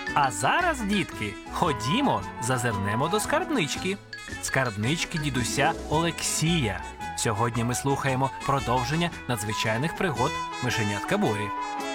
А зараз, дітки, ходімо, зазирнемо до скарбнички. Скарбнички дідуся Олексія. Сьогодні ми слухаємо продовження надзвичайних пригод мишенятка Борі.